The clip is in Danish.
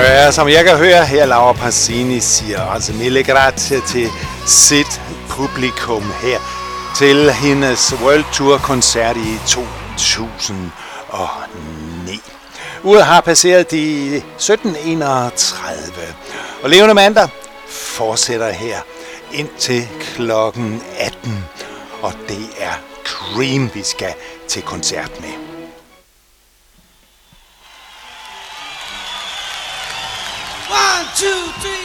Ja, som jeg kan høre her, Laura Pausini siger altså mille grazie til sit publikum her til hendes World Tour koncert i 2009. Uret har passeret de 17:31, og Levende Mandag fortsætter her indtil klokken 18, og det er Cream, vi skal til koncert med. 1, 2, 3.